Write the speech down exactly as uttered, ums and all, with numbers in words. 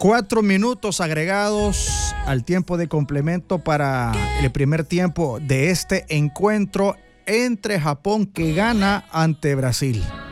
Cuatro minutos agregados al tiempo de complemento para el primer tiempo de este encuentro entre Japón, que gana ante Brasil.